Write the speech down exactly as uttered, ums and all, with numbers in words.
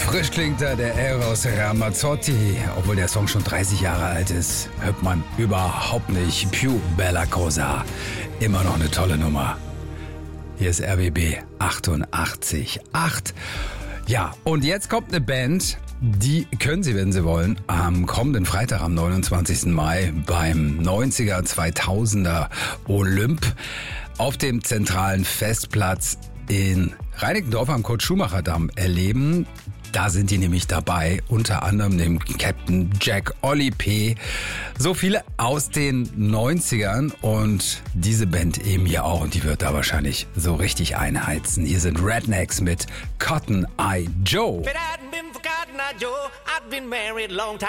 Frisch klingt da der Eros Ramazzotti. Obwohl der Song schon dreißig Jahre alt ist, hört man überhaupt nicht. Più bella cosa. Immer noch eine tolle Nummer. Hier ist R B B achtundachtzig Komma acht. Ja, und jetzt kommt eine Band, die können Sie, wenn Sie wollen, am kommenden Freitag, am neunundzwanzigsten Mai beim neunziger zweitausender Olymp auf dem zentralen Festplatz in Reinickendorf am Kurt-Schumacher-Damm erleben. Da sind die nämlich dabei, unter anderem dem Captain Jack Olli P. So viele aus den neunzigern und diese Band eben hier auch und die wird da wahrscheinlich so richtig einheizen. Hier sind Rednecks mit Cotton Eye Joe.